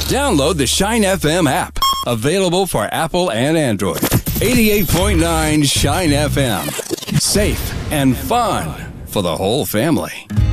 Download the Shine FM app. Available for Apple and Android. 88.9 Shine FM. Safe and fun for the whole family.